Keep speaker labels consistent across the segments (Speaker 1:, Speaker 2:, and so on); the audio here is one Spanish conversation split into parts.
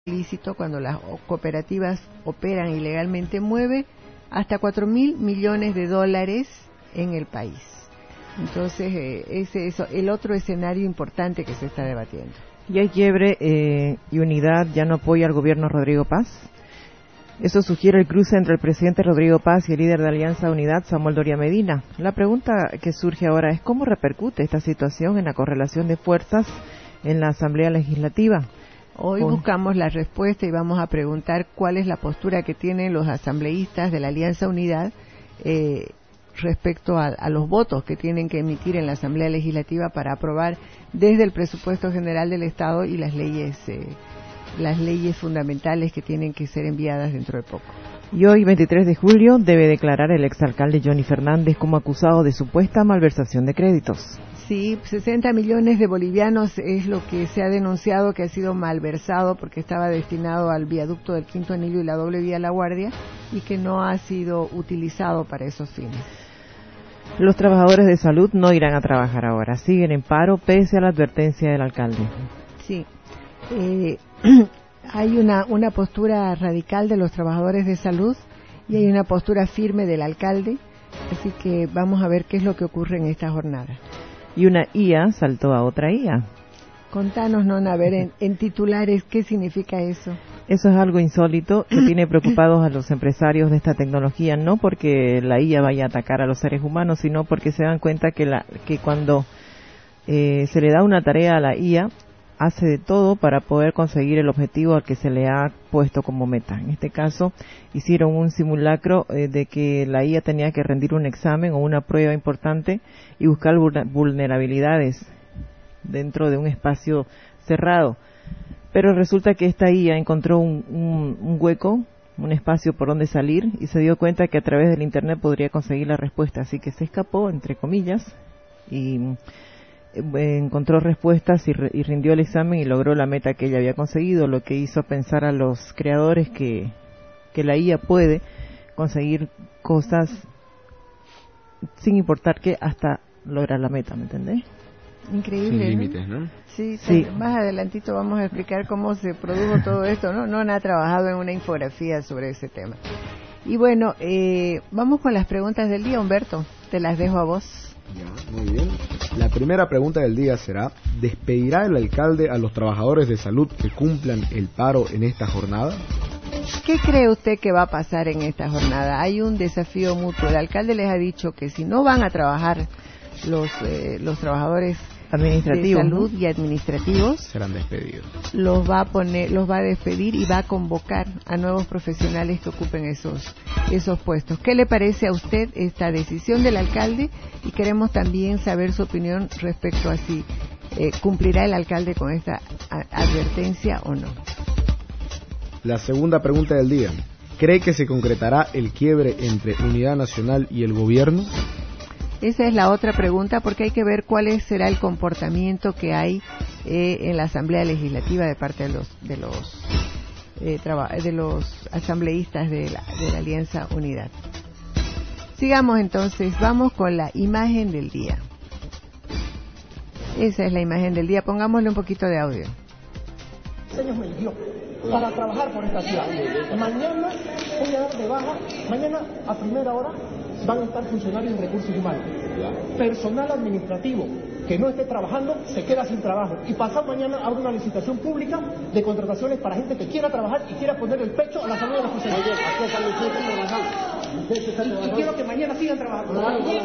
Speaker 1: ilícito, cuando las cooperativas operan ilegalmente, mueve hasta 4.000 millones de dólares en el país. Entonces, ese es el otro escenario importante que se está debatiendo.
Speaker 2: ¿Y hay quiebre y Unidad ya no apoya al gobierno Rodrigo Paz? Eso sugiere el cruce entre el presidente Rodrigo Paz y el líder de Alianza Unidad, Samuel Doria Medina. La pregunta que surge ahora es ¿cómo repercute esta situación en la correlación de fuerzas en la Asamblea Legislativa?
Speaker 1: Hoy buscamos la respuesta y vamos a preguntar cuál es la postura que tienen los asambleístas de la Alianza Unidad respecto a los votos que tienen que emitir en la Asamblea Legislativa para aprobar desde el presupuesto general del Estado y las leyes fundamentales que tienen que ser enviadas dentro de poco.
Speaker 2: Y hoy, 23 de julio, debe declarar el exalcalde Johnny Fernández como acusado de supuesta malversación de créditos.
Speaker 1: Sí, 60 millones de bolivianos es lo que se ha denunciado que ha sido malversado porque estaba destinado al viaducto del Quinto Anillo y la doble vía La Guardia y que no ha sido utilizado para esos fines.
Speaker 2: Los trabajadores de salud no irán a trabajar ahora, siguen en paro pese a la advertencia del alcalde.
Speaker 1: Sí, hay una postura radical de los trabajadores de salud y hay una postura firme del alcalde, así que vamos a ver qué es lo que ocurre en esta jornada.
Speaker 2: Y una IA saltó a otra IA.
Speaker 1: Contanos, Nona, a ver en titulares, ¿qué significa eso?
Speaker 2: Eso es algo insólito que tiene preocupados a los empresarios de esta tecnología, no porque la IA vaya a atacar a los seres humanos, sino porque se dan cuenta que cuando se le da una tarea a la IA, hace de todo para poder conseguir el objetivo al que se le ha puesto como meta. En este caso, hicieron un simulacro de que la IA tenía que rendir un examen o una prueba importante y buscar vulnerabilidades dentro de un espacio cerrado. Pero resulta que esta IA encontró un hueco, un espacio por donde salir y se dio cuenta que a través del Internet podría conseguir la respuesta. Así que se escapó, entre comillas, y encontró respuestas y rindió el examen y logró la meta que ella había conseguido, lo que hizo pensar a los creadores que la IA puede conseguir cosas sin importar qué hasta lograr la meta, ¿me entendés?
Speaker 1: Increíble.
Speaker 3: Sin límites, ¿no?
Speaker 1: Sí, sí. Más adelantito vamos a explicar cómo se produjo todo esto, ¿no? No ha trabajado en una infografía sobre ese tema. Y bueno, vamos con las preguntas del día, Humberto. Te las dejo a vos.
Speaker 3: Ya, muy bien. La primera pregunta del día será, ¿despedirá el alcalde a los trabajadores de salud que cumplan el paro en esta jornada?
Speaker 1: ¿Qué cree usted que va a pasar en esta jornada? Hay un desafío mutuo. El alcalde les ha dicho que si no van a trabajar los trabajadores
Speaker 2: administrativos,
Speaker 1: de salud, ¿no?, y administrativos,
Speaker 3: serán despedidos.
Speaker 1: Los va a despedir y va a convocar a nuevos profesionales que ocupen esos puestos. ¿Qué le parece a usted esta decisión del alcalde? Y queremos también saber su opinión respecto a si cumplirá el alcalde con esta advertencia o no.
Speaker 3: La segunda pregunta del día, ¿cree que se concretará el quiebre entre Unidad Nacional y el gobierno?
Speaker 1: Esa es la otra pregunta, porque hay que ver cuál será el comportamiento que hay en la Asamblea Legislativa de parte de los asambleístas de la Alianza Unidad. Sigamos entonces, vamos con la imagen del día. Esa es la imagen del día, pongámosle un poquito de audio.
Speaker 4: Años me eligió para trabajar por esta ciudad. Mañana voy a dar de baja, mañana a primera hora van a estar funcionarios de recursos humanos. Personal administrativo que no esté trabajando se queda sin trabajo. Y pasado mañana habrá una licitación pública de contrataciones para gente que quiera trabajar y quiera poner el pecho a la salud de los funcionarios. Y quiero que mañana sigan trabajando.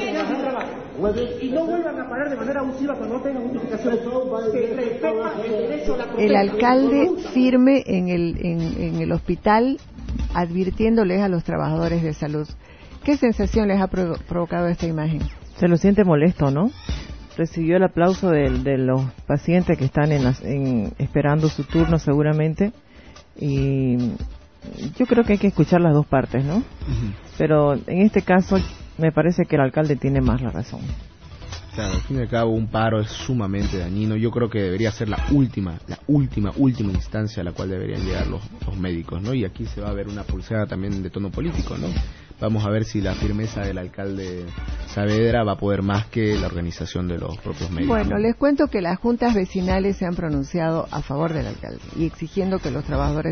Speaker 4: Y no vuelvan a parar de manera abusiva cuando no tengan justificación. Que respeta el derecho a la protesta.
Speaker 1: El alcalde firme en el hospital advirtiéndoles a los trabajadores de salud. ¿Qué sensación les ha provocado esta imagen?
Speaker 2: Se lo siente molesto, ¿no? Recibió el aplauso de los pacientes que están esperando su turno seguramente, y yo creo que hay que escuchar las dos partes, ¿no? Uh-huh. Pero en este caso me parece que el alcalde tiene más la razón.
Speaker 3: Claro, al fin y al cabo un paro es sumamente dañino. Yo creo que debería ser la última instancia a la cual deberían llegar los médicos, ¿no? Y aquí se va a ver una pulseada también de tono político, ¿no? Vamos a ver si la firmeza del alcalde Saavedra va a poder más que la organización de los propios médicos.
Speaker 1: Bueno, les cuento que las juntas vecinales se han pronunciado a favor del alcalde y exigiendo que los trabajadores